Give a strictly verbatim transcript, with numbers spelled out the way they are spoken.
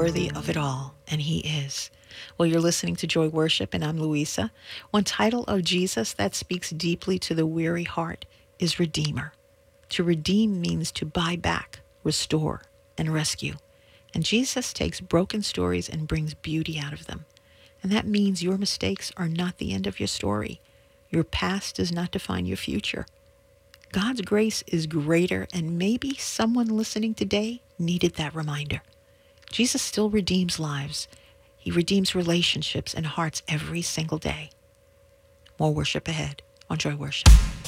worthy of it all, and He is. Well, you're listening to Joy Worship, and I'm Louisa. One title of Jesus that speaks deeply to the weary heart is Redeemer. To redeem means to buy back, restore, and rescue. And Jesus takes broken stories and brings beauty out of them. And that means your mistakes are not the end of your story. Your past does not define your future. God's grace is greater, and maybe someone listening today needed that reminder. Jesus still redeems lives. He redeems relationships and hearts every single day. More worship ahead on Joy Worship.